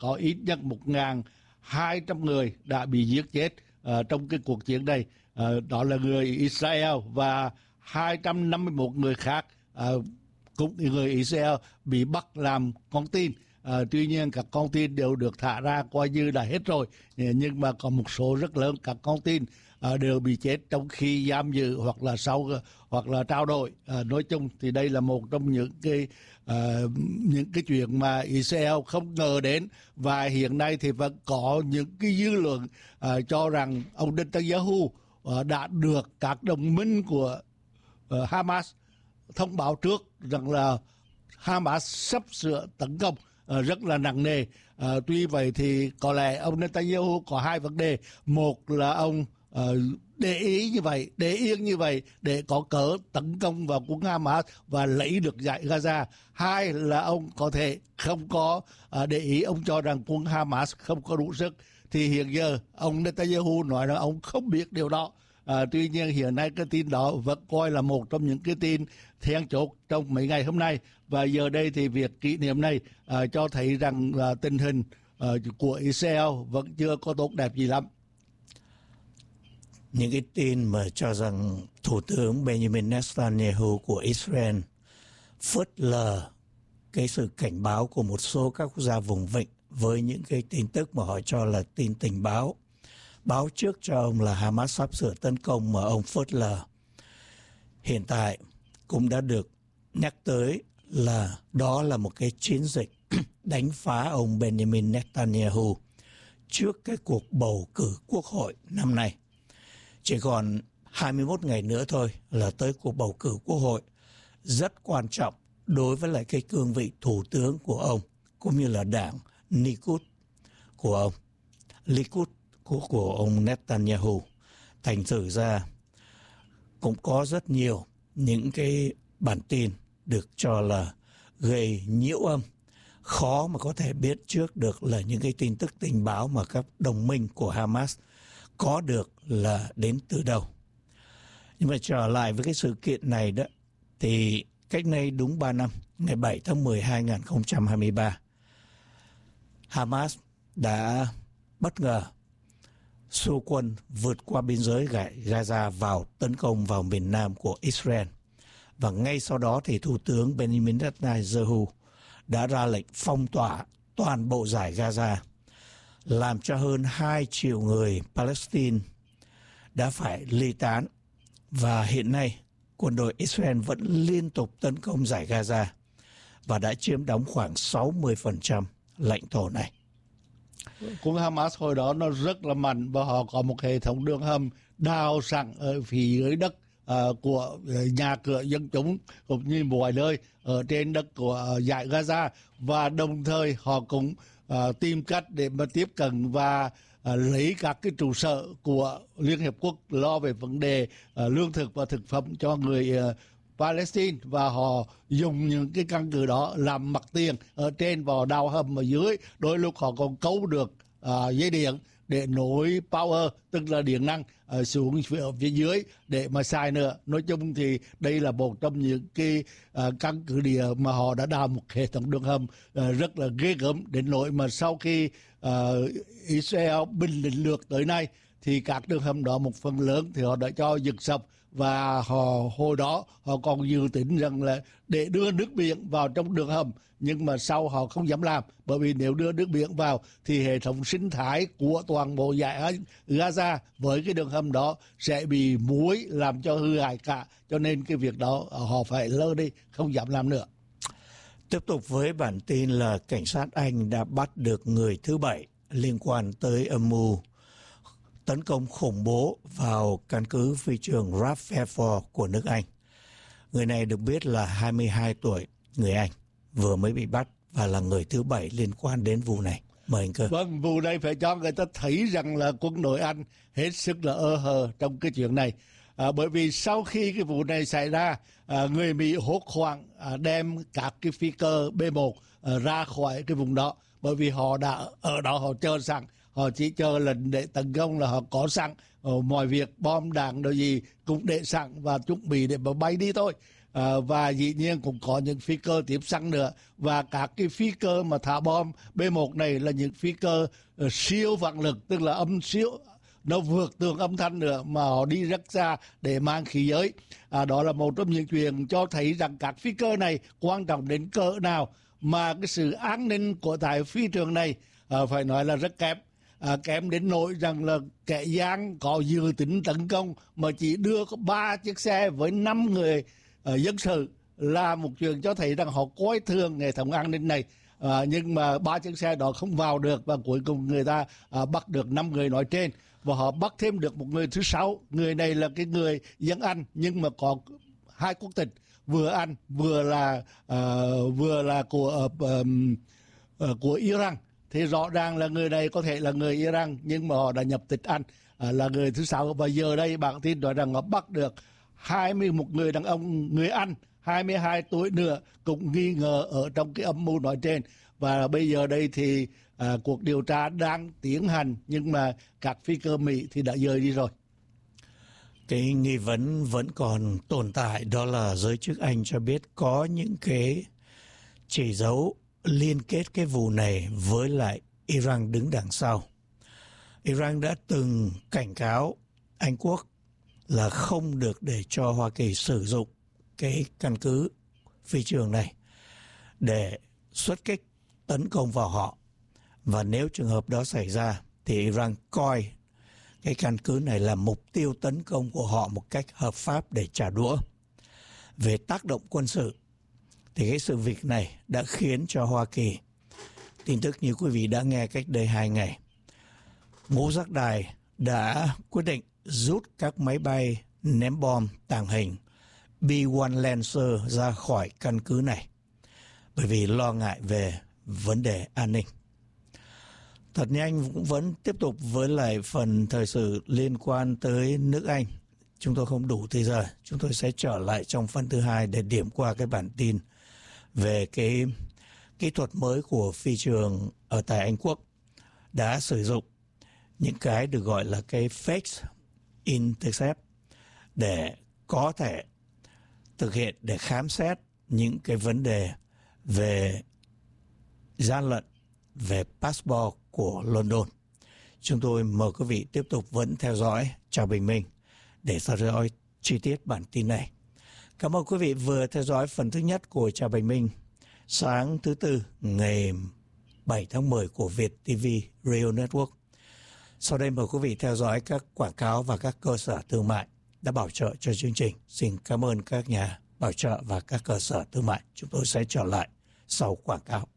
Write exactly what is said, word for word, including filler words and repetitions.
có ít nhất một nghìn hai trăm người đã bị giết chết uh, trong cái cuộc chiến này. Uh, đó là người Israel và hai trăm năm mươi mốt người khác uh, cũng người Israel bị bắt làm con tin. À, tuy nhiên các con tin đều được thả ra coi như đã hết rồi, nhưng mà có một số rất lớn các con tin à, đều bị chết trong khi giam giữ hoặc là sau hoặc là trao đổi. À, nói chung thì đây là một trong những cái à, những cái chuyện mà Israel không ngờ đến, và hiện nay thì vẫn có những cái dư luận à, cho rằng ông Netanyahu à, đã được các đồng minh của à, Hamas thông báo trước rằng là Hamas sắp sửa tấn công uh, rất là nặng nề. Uh, tuy vậy thì có lẽ ông Netanyahu có hai vấn đề. Một là ông uh, để ý như vậy, để yên như vậy để có cớ tấn công vào quân Hamas và lấy được dải Gaza. Hai là ông có thể không có uh, để ý, ông cho rằng quân Hamas không có đủ sức. Thì hiện giờ ông Netanyahu nói là ông không biết điều đó. À, tuy nhiên hiện nay cái tin đó vẫn coi là một trong những cái tin then chốt trong mấy ngày hôm nay, và giờ đây thì việc kỷ niệm này à, cho thấy rằng là tình hình à, của Israel vẫn chưa có tốt đẹp gì lắm. Những cái tin mà cho rằng Thủ tướng Benjamin Netanyahu của Israel phớt lờ cái sự cảnh báo của một số các quốc gia vùng vịnh với những cái tin tức mà họ cho là tin tình báo, báo trước cho ông là Hamas sắp sửa tấn công mà ông phớt lờ, hiện tại cũng đã được nhắc tới là đó là một cái chiến dịch đánh phá ông Benjamin Netanyahu trước cái cuộc bầu cử quốc hội năm nay. Chỉ còn hai mươi mốt ngày nữa thôi là tới cuộc bầu cử quốc hội rất quan trọng đối với lại cái cương vị thủ tướng của ông, cũng như là đảng Likud của ông, Likud của, của ông Netanyahu. Thành thử ra cũng có rất nhiều những cái bản tin được cho là gây nhiễu âm, khó mà có thể biết trước được là những cái tin tức tình báo mà các đồng minh của Hamas có được là đến từ đâu. Nhưng mà trở lại với cái sự kiện này đó, thì cách nay đúng ba năm, ngày bảy tháng mười hai nghìn không trăm hai mươi ba, Hamas đã bất ngờ xua quân vượt qua biên giới Gaza vào tấn công vào miền nam của Israel. Và ngay sau đó thì Thủ tướng Benjamin Netanyahu đã ra lệnh phong tỏa toàn bộ dải Gaza, làm cho hơn hai triệu người Palestine đã phải ly tán. Và hiện nay, quân đội Israel vẫn liên tục tấn công dải Gaza và đã chiếm đóng khoảng sáu mươi phần trăm lãnh thổ này. Quân Hamas hồi đó nó rất là mạnh, và họ có một hệ thống đường hầm đào sẵn ở phía dưới đất uh, của nhà cửa dân chúng cũng như mọi nơi ở trên đất của uh, dải Gaza, và đồng thời họ cũng uh, tìm cách để mà tiếp cận và uh, lấy các cái trụ sở của Liên Hiệp Quốc lo về vấn đề uh, lương thực và thực phẩm cho người uh, Palestine, và họ dùng những cái căn cứ đó làm mặt tiền ở trên và đào hầm ở dưới. Đôi lúc họ còn câu được uh, dây điện để nối power, tức là điện năng uh, xuống phía, phía dưới để mà xài nữa. Nói chung thì đây là một trong những cái uh, căn cứ địa mà họ đã đào một hệ thống đường hầm uh, rất là ghê gớm, đến nỗi mà sau khi uh, Israel bình định lược tới nay thì các đường hầm đó một phần lớn thì họ đã cho giật sập, và họ hồi đó họ còn dự tính rằng là để đưa nước biển vào trong đường hầm, nhưng mà sau họ không dám làm, bởi vì nếu đưa nước biển vào thì hệ thống sinh thái của toàn bộ dải Gaza với cái đường hầm đó sẽ bị muối làm cho hư hại cả, cho nên cái việc đó họ phải lơ đi, không dám làm nữa. Tiếp tục với bản tin là cảnh sát Anh đã bắt được người thứ bảy liên quan tới âm mưu tấn công khủng bố vào căn cứ phi trường Radford của nước Anh. Người này được biết là hai mươi hai tuổi, người Anh, vừa mới bị bắt và là người thứ bảy liên quan đến vụ này. Mời anh Cơ. Vâng, vụ này phải cho người ta thấy rằng là quân đội Anh hết sức là ơ hờ trong cái chuyện này. À, bởi vì sau khi cái vụ này xảy ra, à, người Mỹ hốt hoảng à, đem các cái phi cơ B một à, ra khỏi cái vùng đó, bởi vì họ đã ở đó họ chờ sẵn. Họ chỉ chờ lệnh để tấn công là họ có sẵn, mọi việc bom đạn đồ gì cũng để sẵn và chuẩn bị để mà bay đi thôi. À, và dĩ nhiên cũng có những phi cơ tiếp xăng nữa, và các cái phi cơ mà thả bom B một này là những phi cơ uh, siêu vạn lực, tức là âm siêu, nó vượt tường âm thanh nữa, mà họ đi rất xa để mang khí giới. À, đó là một trong những chuyện cho thấy rằng các phi cơ này quan trọng đến cỡ nào, mà cái sự an ninh của tại phi trường này à, phải nói là rất kém. À, kém đến nỗi rằng là kẻ gian có dự tính tấn công mà chỉ đưa có ba chiếc xe với năm người uh, dân sự, là một chuyện cho thấy rằng họ coi thường hệ thống an ninh này. À, nhưng mà ba chiếc xe đó không vào được, và cuối cùng người ta à, bắt được năm người nói trên, và họ bắt thêm được một người thứ sáu. Người này là cái người dân Anh nhưng mà có hai quốc tịch, vừa Anh vừa là uh, vừa là của uh, um, uh, của Iran. Thì rõ ràng là người này có thể là người Iran, nhưng mà họ đã nhập tịch Anh, uh, là người thứ sáu. Và giờ đây bản tin nói rằng họ bắt được hai mươi mốt người đàn ông người Anh hai mươi hai tuổi nữa cũng nghi ngờ ở trong cái âm mưu nói trên. Và bây giờ đây thì à, cuộc điều tra đang tiến hành, nhưng mà các phi cơ Mỹ thì đã rời đi rồi. Cái nghi vấn vẫn còn tồn tại, đó là giới chức Anh cho biết có những cái chỉ dấu liên kết cái vụ này với lại Iran đứng đằng sau. Iran đã từng cảnh cáo Anh Quốc là không được để cho Hoa Kỳ sử dụng cái căn cứ phi trường này để xuất kích tấn công vào họ. Và nếu trường hợp đó xảy ra thì Iran coi cái căn cứ này là mục tiêu tấn công của họ một cách hợp pháp để trả đũa. Về tác động quân sự thì cái sự việc này đã khiến cho Hoa Kỳ, tin tức như quý vị đã nghe cách đây hai ngày, ngũ giác đài đã quyết định rút các máy bay ném bom tàng hình B một Lancer ra khỏi căn cứ này bởi vì lo ngại về vấn đề an ninh. Thật nhanh cũng vẫn tiếp tục với lại phần thời sự liên quan tới nước Anh. Chúng tôi không đủ thời giờ, chúng tôi sẽ trở lại trong phần thứ hai để điểm qua cái bản tin về cái kỹ thuật mới của phi trường ở tại Anh Quốc đã sử dụng những cái được gọi là cái fake intercept để có thể thực hiện, để khám xét những cái vấn đề về gian lận về passport của London. Chúng tôi mời quý vị tiếp tục vẫn theo dõi Chào Bình Minh để theo dõi chi tiết bản tin này. Cảm ơn quý vị vừa theo dõi phần thứ nhất của Chào Bình Minh sáng thứ Tư ngày bảy tháng mười của Việt ti vi Radio Network. Sau đây mời quý vị theo dõi các quảng cáo và các cơ sở thương mại đã bảo trợ cho chương trình. Xin cảm ơn các nhà bảo trợ và các cơ sở thương mại. Chúng tôi sẽ trở lại sau quảng cáo.